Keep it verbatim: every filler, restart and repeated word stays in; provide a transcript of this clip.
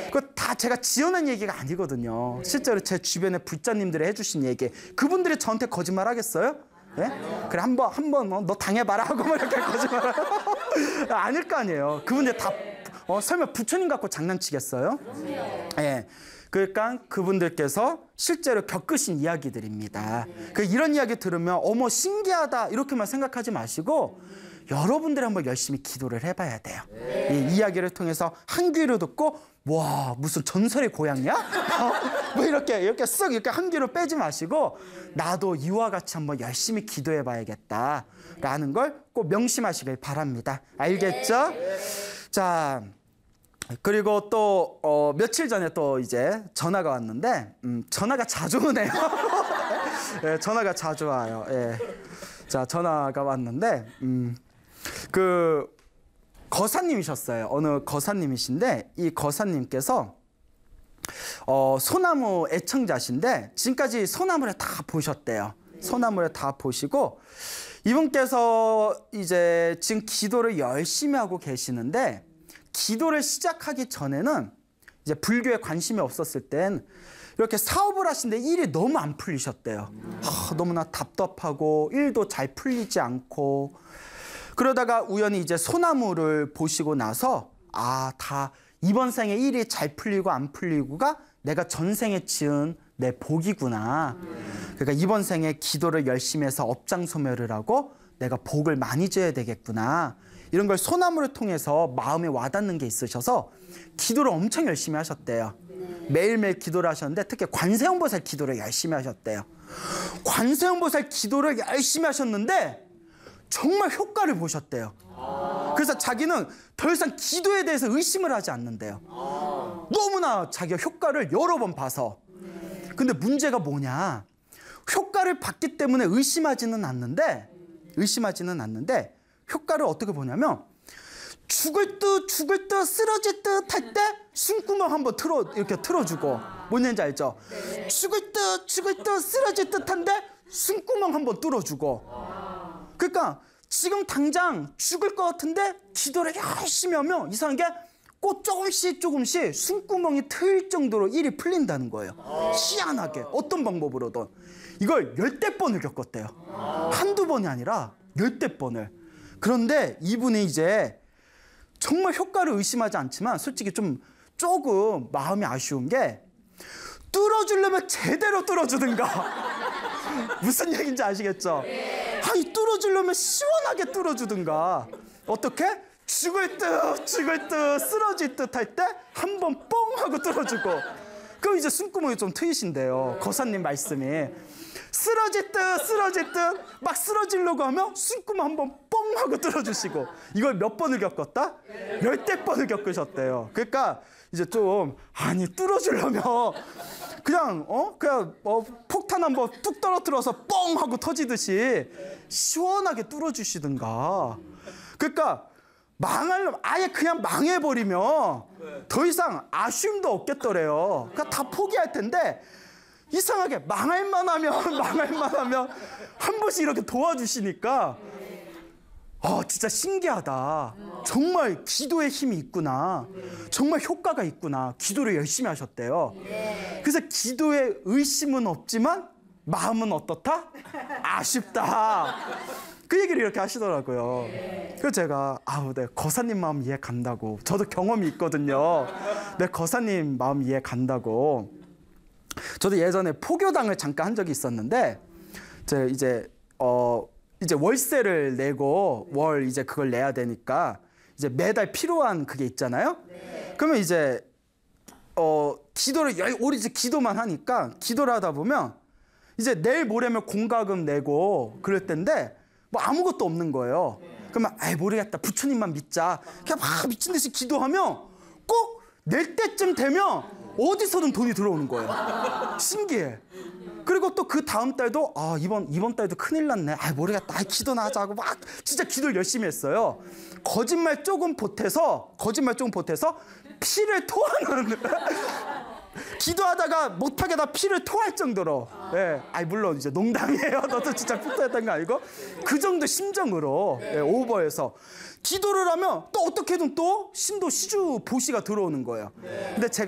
그거 다 제가 지어낸 얘기가 아니거든요. 실제로 제 주변에 불자님들이 해주신 얘기. 그분들이 저한테 거짓말 하겠어요? 네? 그래 한번 한번 너 당해봐라 하고 막 이렇게 거짓말 아닐 거 아니에요. 그분들 다 어, 설마 부처님 갖고 장난치겠어요? 예. 네. 그러니까 그분들께서 실제로 겪으신 이야기들입니다. 그 이런 이야기 들으면 어머 신기하다 이렇게만 생각하지 마시고 여러분들이 한번 열심히 기도를 해봐야 돼요. 이 이야기를 통해서 한 귀로 듣고 와 무슨 전설의 고향이야? 어? 뭐 이렇게 이렇게 쓱 이렇게 한 귀로 빼지 마시고 나도 이와 같이 한번 열심히 기도해봐야겠다라는 걸 꼭 명심하시길 바랍니다. 알겠죠? 자. 그리고 또 어, 며칠 전에 또 이제 전화가 왔는데 음, 전화가 자주 오네요. 예, 전화가 자주 와요. 예. 자 전화가 왔는데 음, 그 거사님이셨어요. 어느 거사님이신데 이 거사님께서 어, 소나무 애청자신데 지금까지 소나무를 다 보셨대요. 소나무를 다 보시고 이분께서 이제 지금 기도를 열심히 하고 계시는데 기도를 시작하기 전에는 이제 불교에 관심이 없었을 땐 이렇게 사업을 하시는데 일이 너무 안 풀리셨대요. 아, 너무나 답답하고 일도 잘 풀리지 않고 그러다가 우연히 이제 소나무를 보시고 나서 아, 다 이번 생에 일이 잘 풀리고 안 풀리고가 내가 전생에 지은 내 복이구나. 그러니까 이번 생에 기도를 열심히 해서 업장소멸을 하고 내가 복을 많이 줘야 되겠구나. 이런 걸 소나무를 통해서 마음에 와닿는 게 있으셔서 기도를 엄청 열심히 하셨대요. 매일매일 기도를 하셨는데 특히 관세음보살 기도를 열심히 하셨대요. 관세음보살 기도를 열심히 하셨는데 정말 효과를 보셨대요. 그래서 자기는 더 이상 기도에 대해서 의심을 하지 않는데요. 너무나 자기가 효과를 여러 번 봐서. 근데 문제가 뭐냐. 효과를 봤기 때문에 의심하지는 않는데 의심하지는 않는데 효과를 어떻게 보냐면 죽을 듯 죽을 듯 쓰러질 듯 할 때 숨구멍 한번 틀어 이렇게 틀어주고 뭔지 알죠? 네. 죽을 듯 죽을 듯 쓰러질 듯한데 숨구멍 한번 뚫어주고 그러니까 지금 당장 죽을 것 같은데 기도를 열심히 하면 이상하게 꼭 조금씩 조금씩 숨구멍이 트일 정도로 일이 풀린다는 거예요. 희한하게 어떤 방법으로든 이걸 열대 번을 겪었대요. 한두 번이 아니라 열대 번을. 그런데 이분이 이제 정말 효과를 의심하지 않지만 솔직히 좀 조금 마음이 아쉬운 게 뚫어주려면 제대로 뚫어주든가 무슨 얘기인지 아시겠죠? 아니 뚫어주려면 시원하게 뚫어주든가 어떻게? 죽을 듯 죽을 듯 쓰러질 듯 할 때 한 번 뻥 하고 뚫어주고 그럼 이제 숨구멍이 좀 트이신데요. 거사님 말씀이 쓰러질 듯 쓰러질 듯 막 쓰러지려고 하면 숨구멍 한 번 뻥 하고 뚫어주시고 이걸 몇 번을 겪었다? 열대 번을 겪으셨대요. 그러니까 이제 좀 아니 뚫어주려면 그냥 어 그냥 어, 폭탄 한 번 뚝 떨어뜨려서 뻥 하고 터지듯이 시원하게 뚫어주시든가. 그러니까 망하려면 아예 그냥 망해버리면 더 이상 아쉬움도 없겠더래요. 그러니까 다 포기할 텐데 이상하게 망할만 하면 망할만 하면 한 번씩 이렇게 도와주시니까 아 진짜 신기하다. 정말 기도의 힘이 있구나. 정말 효과가 있구나. 기도를 열심히 하셨대요. 그래서 기도에 의심은 없지만 마음은 어떻다? 아쉽다. 그 얘기를 이렇게 하시더라고요. 그래서 제가 아우 네 거사님 마음 이해 간다고. 저도 경험이 있거든요. 네 거사님 마음 이해 간다고. 저도 예전에 포교당을 잠깐 한 적이 있었는데 제 이제 어 이제 월세를 내고 월 이제 그걸 내야 되니까 이제 매달 필요한 그게 있잖아요. 네. 그러면 이제 어 기도를 열 오래 이제 기도만 하니까 기도를 하다 보면 이제 내일 모레면 공과금 내고 그럴 텐데 뭐 아무것도 없는 거예요. 그러면 아이 모르겠다 부처님만 믿자. 그냥 막 미친 듯이 기도하면 꼭 낼 때쯤 되면 어디서든 돈이 들어오는 거예요. 신기해. 그리고 또 그 다음 달도 아 이번 이번 달도 큰일 났네. 아 모르겠다. 아 기도나 하자고 막 진짜 기도를 열심히 했어요. 거짓말 조금 보태서 거짓말 조금 보태서 피를 토하는 기도하다가 못하게 다 피를 토할 정도로. 예, 아이 물론 이제 농담이에요. 너도 진짜 피 토했던 거 아니고 그 정도 심정으로 예, 오버해서 기도를 하면 또 어떻게든 또 신도 시주 보시가 들어오는 거예요. 근데 제가